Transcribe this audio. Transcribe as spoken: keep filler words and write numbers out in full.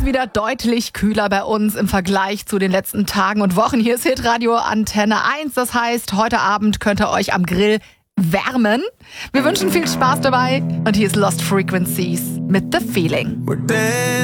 wieder deutlich kühler bei uns im Vergleich zu den letzten Tagen und Wochen. Hier ist Hitradio Antenne eins. Das heißt, heute Abend könnt ihr euch am Grill wärmen. Wir wünschen viel Spaß dabei. Und hier ist Lost Frequencies mit The Feeling.